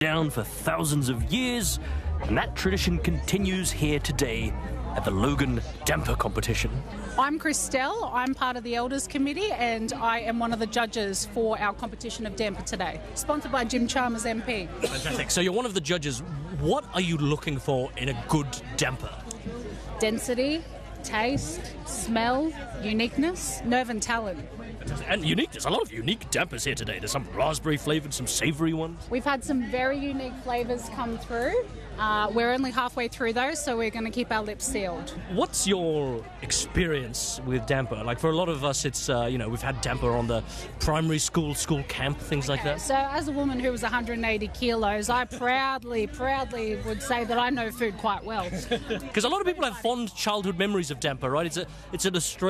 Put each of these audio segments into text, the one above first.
down for thousands of years, and that tradition continues here today at the Logan Damper competition. I'm Christelle, I'm part of the Elders Committee and I am one of the judges for our competition of Damper today, sponsored by Jim Chalmers MP. Fantastic. So you're one of the judges. What are you looking for in a good damper? Density, taste, smell, uniqueness, nerve and talent. And unique. There's a lot of unique dampers here today. There's some raspberry flavoured, some savoury ones. We've had some very unique flavours come through. We're only halfway through those, so we're going to keep our lips sealed. What's your experience with damper? Like, for a lot of us, it's, we've had damper on the primary school camp, things like that. So as a woman who was 180 kilos, I proudly would say that I know food quite well. Because a lot of people have fond childhood memories of damper, right? It's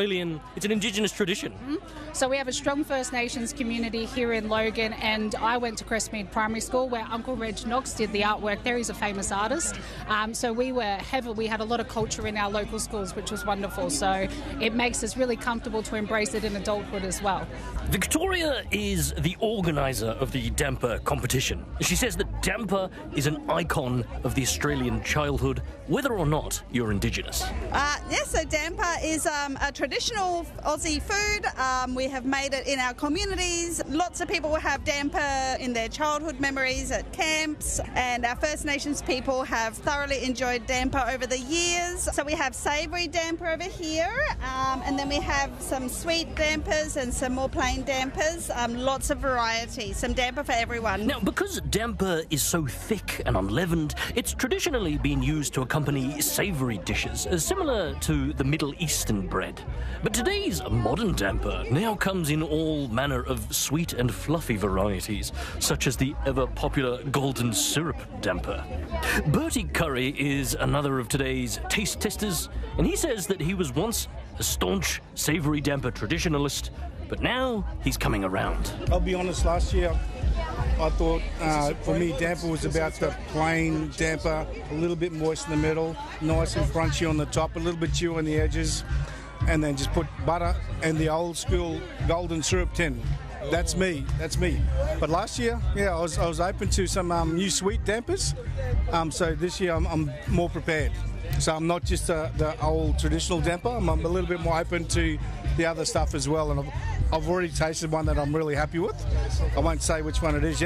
an Indigenous tradition. Mm-hmm. So we have a strong First Nations community here in Logan, and I went to Crestmead Primary School where Uncle Reg Knox did the artwork there. He's a famous artist. So we had a lot of culture in our local schools, which was wonderful. So it makes us really comfortable to embrace it in adulthood as well. Victoria is the organiser of the damper competition. She says that damper is an icon of the Australian childhood, whether or not you're Indigenous. Yes, so damper is a traditional Aussie food. We have made it in our communities. Lots of people have damper in their childhood memories at camps, and our First Nations people have thoroughly enjoyed damper over the years. So we have savoury damper over here, and then we have some sweet dampers and some more plain dampers. Lots of variety, some damper for everyone. Now, because damper is so thick and unleavened, it's traditionally been used to accompany savoury dishes, similar to the Middle Eastern bread. But today's modern damper now comes in all manner of sweet and fluffy varieties, such as the ever-popular golden syrup damper. Bertie Curry is another of today's taste testers, and he says that he was once a staunch savoury damper traditionalist, but now he's coming around. I'll be honest, last year I thought for me damper was about the plain damper, a little bit moist in the middle, nice and crunchy on the top, a little bit chewy on the edges, and then just put butter and the old school golden syrup tin. That's me. But last year, I was open to some new sweet dampers. So this year I'm more prepared. So I'm not just the old traditional damper. I'm a little bit more open to the other stuff as well. And I've already tasted one that I'm really happy with. I won't say which one it is yet.